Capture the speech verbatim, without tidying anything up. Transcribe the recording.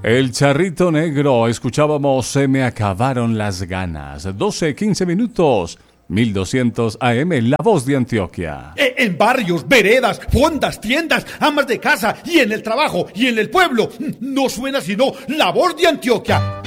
El Charrito Negro, escuchábamos Se me acabaron las ganas. doce, quince minutos. mil doscientos A M, La Voz de Antioquia. En barrios, veredas, fondas, tiendas, amas de casa y en el trabajo y en el pueblo. No suena sino La Voz de Antioquia.